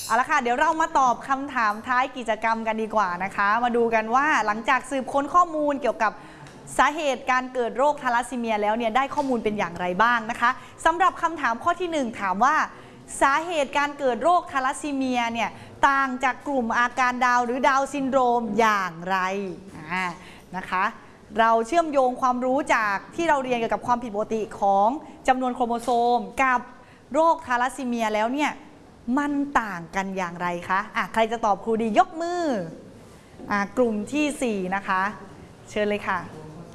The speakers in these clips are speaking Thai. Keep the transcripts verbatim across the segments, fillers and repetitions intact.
เอาละค่ะเดี๋ยวเรามาตอบคำถามท้ายกิจกรรมกันดีกว่านะคะมาดูกันว่าหลังจากสืบค้นข้อมูลเกี่ยวกับสาเหตุการเกิดโรคทาลัสซีเมียแล้วเนี่ยได้ข้อมูลเป็นอย่างไรบ้างนะคะสำหรับคำถามข้อที่หนึ่งถามว่าสาเหตุการเกิดโรคทาลัสซีเมียเนี่ยต่างจากกลุ่มอาการดาวหรือดาวซินโดรมอย่างไรนะคะเราเชื่อมโยงความรู้จากที่เราเรียนเกี่ยวกับความผิดปกติของจำนวนโครโมโซมกับโรคทาลัสซีเมียแล้วเนี่ยมันต่างกันอย่างไรคะอ่ะใครจะตอบครูดียกมืออ่ะกลุ่มที่สี่นะคะเชิญเลยค่ะ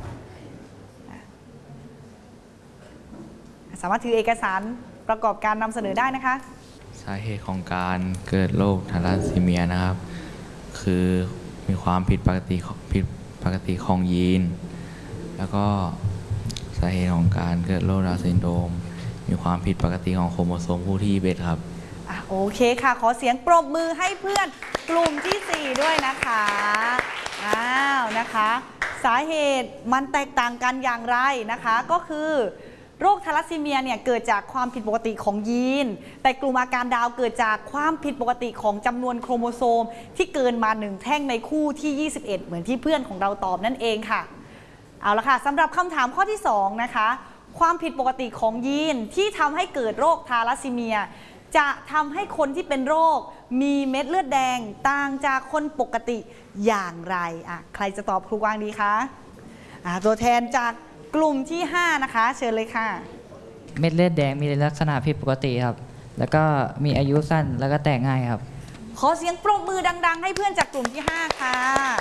สามารถถือเอกสารประกอบการนำเสนอได้นะคะสาเหตุของการเกิดโรคทาลัสซีเมียนะครับคือมีความผิดปกติผิดปกติของยีนแล้วก็สาเหตุของการเกิดโรคดาวน์ซินโดรมมีความผิดปกติของโครโมโซมคู่ที่ยี่สิบเอ็ดครับอ่ะโอเคค่ะขอเสียงปรบมือให้เพื่อนกลุ่มที่สี่ด้วยนะคะอ้าวนะคะสาเหตุมันแตกต่างกันอย่างไรนะคะก็คือโรคทาลัสซีเมียเนี่ยเกิดจากความผิดปกติของยีนแต่กลุ่มอาการดาวเกิดจากความผิดปกติของจำนวนโครโมโซมที่เกินมาหนึ่งแท่งในคู่ที่ยี่สิบเอ็ดเหมือนที่เพื่อนของเราตอบนั่นเองค่ะเอาละค่ะสำหรับคำถามข้อที่สองนะคะความผิดปกติของยีนที่ทำให้เกิดโรคทาลัสซีเมียจะทำให้คนที่เป็นโรคมีเม็ดเลือดแดงต่างจากคนปกติอย่างไรอ่ะใครจะตอบครูกวางดีคะอ่ะตัวแทนจากกลุ่มที่ห้านะคะเชิญเลยค่ะเม็ดเลือดแดงมีลักษณะผิดปกติครับแล้วก็มีอายุสั้นแล้วก็แตกง่ายครับขอเสียงปรบมือดังๆให้เพื่อนจากกลุ่มที่ห้าค่ะ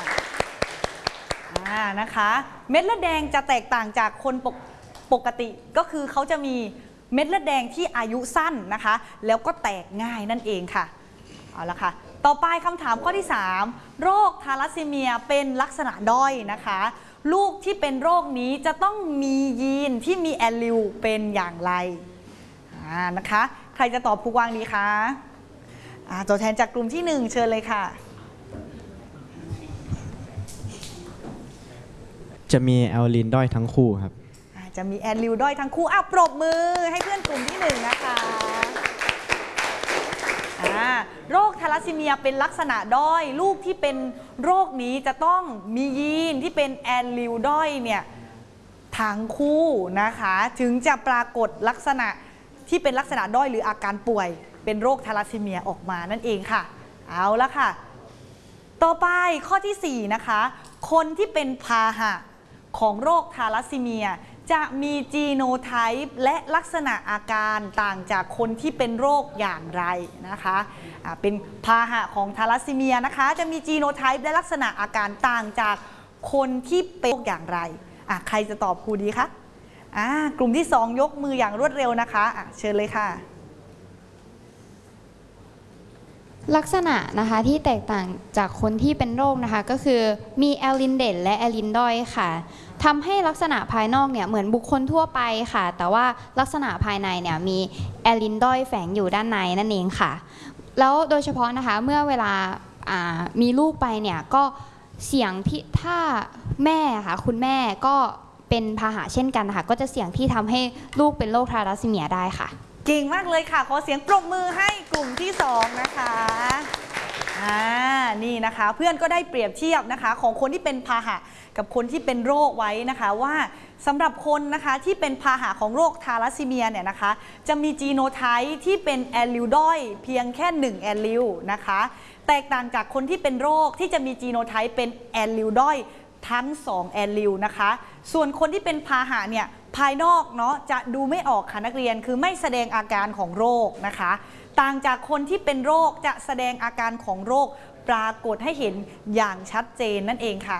อ่านะคะเม็ดเลือดแดงจะแตกต่างจากคนปกปกติก็คือเขาจะมีเม็ดเลือดแดงที่อายุสั้นนะคะแล้วก็แตกง่ายนั่นเองค่ะเอาละค่ะต่อไปคำถามข้อที่สามโรคทาลัสซีเมียเป็นลักษณะด้อยนะคะลูกที่เป็นโรคนี้จะต้องมียีนที่มีแอลลิลเป็นอย่างไรอ่านะคะใครจะตอบครูกวางดีคะอ่าตัวแทนจากกลุ่มที่หนึ่งเชิญเลยค่ะจะมีแอลลินด้อยทั้งคู่ครับจะมีแอลลิลด้อยทั้งคู่อ่ะปรบมือให้เพื่อนกลุ่มที่หนึ่งนะคะโรคทาลัสซีเมียเป็นลักษณะด้อยลูกที่เป็นโรคนี้จะต้องมียีนที่เป็นแอลลิลด้อยเนี่ยทั้งคู่นะคะถึงจะปรากฏลักษณะที่เป็นลักษณะด้อยหรืออาการป่วยเป็นโรคทาลัสซีเมียออกมานั่นเองค่ะเอาละค่ะต่อไปข้อที่สี่นะคะคนที่เป็นพาหะของโรคทาลัสซีเมียจะมีจีโนไทป์และลักษณะอาการต่างจากคนที่เป็นโรคอย่างไรนะคะเป็นพาหะของทาลัสซีเมียนะคะจะมีจีโนไทป์และลักษณะอาการต่างจากคนที่เป็นโรคอย่างไรอ่ะใครจะตอบครูดีคะอ่ากลุ่มที่สองยกมืออย่างรวดเร็วนะคะอ่ะเชิญเลยค่ะลักษณะนะคะที่แตกต่างจากคนที่เป็นโรคนะคะก็คือมีแอลลินเด่นและแอลลินด้อยค่ะทำให้ลักษณะภายนอกเนี่ยเหมือนบุคคลทั่วไปค่ะแต่ว่าลักษณะภายในเนี่ยมีแอลลินด้อยแฝงอยู่ด้านในนั่นเองค่ะแล้วโดยเฉพาะนะคะเมื่อเวลามีลูกไปเนี่ยก็เสี่ยงที่ถ้าแม่ค่ะคุณแม่ก็เป็นพาหะเช่นกันค่ะก็จะเสี่ยงที่ทำให้ลูกเป็นโรคทาลัสซีเมียได้ค่ะเก่งมากเลยค่ะขอเสียงปรบมือให้กลุ่มที่สองนะคะอ่านี่นะคะเพื่อนก็ได้เปรียบเทียบนะคะของคนที่เป็นพาหะกับคนที่เป็นโรคไว้นะคะว่าสำหรับคนนะคะที่เป็นพาหะของโรคทาลัสซีเมียเนี่ยนะคะจะมีจีโนไทป์ที่เป็นแอลลิลด้อยเพียงแค่หนึ่งแอลลิลนะคะแตกต่างจากคนที่เป็นโรคที่จะมีจีโนไทป์เป็นแอลลิลด้อยทั้งสองแอลลิลนะคะส่วนคนที่เป็นพาหะเนี่ยภายนอกเนาะจะดูไม่ออกค่ะนักเรียนคือไม่แสดงอาการของโรคนะคะต่างจากคนที่เป็นโรคจะแสดงอาการของโรคปรากฏให้เห็นอย่างชัดเจนนั่นเองค่ะ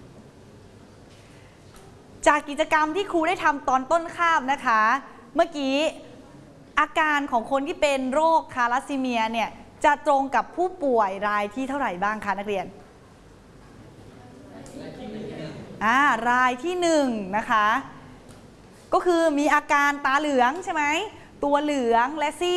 จากกิจกรรมที่ครูได้ทำตอนต้นคาบนะคะเมื่อกี้อาการของคนที่เป็นโรคทาลัสซีเมียเนี่ยจะตรงกับผู้ป่วยรายที่เท่าไหร่บ้างคะนักเรียนอ่ารายที่หนึ่งนะคะก็คือมีอาการตาเหลืองใช่ไหมตัวเหลืองและซี